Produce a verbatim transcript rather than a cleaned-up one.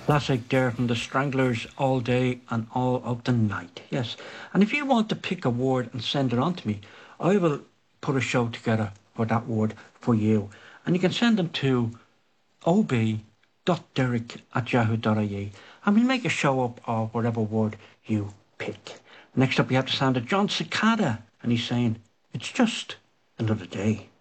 Classic there from the Stranglers, All Day and All of the Night. Yes. And if you want to pick a word and send it on to me, I will put a show together for that word for you. And you can send them to ob.derek at yahoo.ie and we'll make a show up of whatever word you pick. Next up, we have the sound of John Cicada, and he's saying, it's just another day.